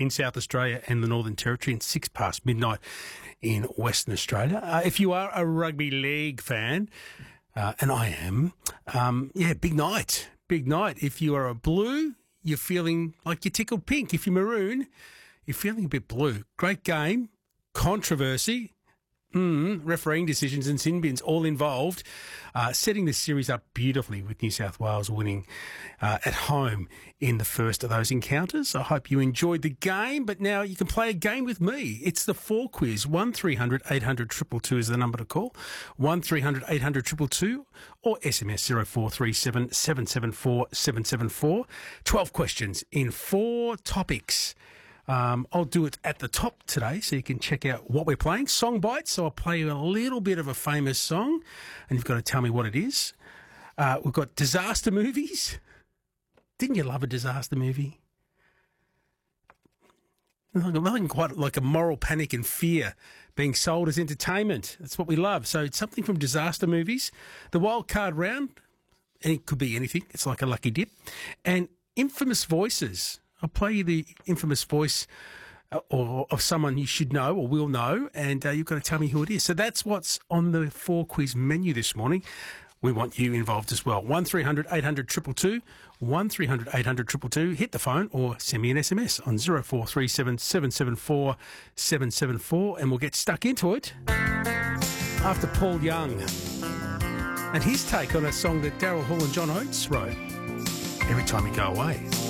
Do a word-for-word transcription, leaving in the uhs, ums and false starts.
in South Australia and the Northern Territory, and six past midnight in Western Australia. Uh, if you are a rugby league fan, uh, and I am, um, yeah, big night, big night. If you are a blue, you're feeling like you're tickled pink. If you're maroon, you're feeling a bit blue. Great game, controversy. Mm, refereeing decisions and sin bins all involved, uh, setting this series up beautifully with New South Wales winning uh, at home in the first of those encounters. I hope you enjoyed the game, but now you can play a game with me. It's the four quiz. one three hundred eight hundred two two two is the number to call. one three hundred eight hundred two two two or S M S zero four three seven seven seven four seven seven four. twelve questions in four topics. Um, I'll do it at the top today so you can check out what we're playing. Song bites, so I'll play you a little bit of a famous song and you've got to tell me what it is. Uh, we've got disaster movies. Didn't you love a disaster movie? Nothing quite like a moral panic and fear being sold as entertainment. That's what we love. So it's something from disaster movies. The wild card round, and it could be anything. It's like a lucky dip. And infamous voices. I'll play you the infamous voice uh, or of someone you should know or will know, and uh, you've got to tell me who it is. So that's what's on the four quiz menu this morning. We want you involved as well. one three hundred eight hundred two two two, one three hundred eight hundred two two two. Hit the phone or send me an S M S on zero four three seven seven seven four seven seven four, and we'll get stuck into it after Paul Young and his take on a song that Daryl Hall and John Oates wrote, Every Time You Go Away.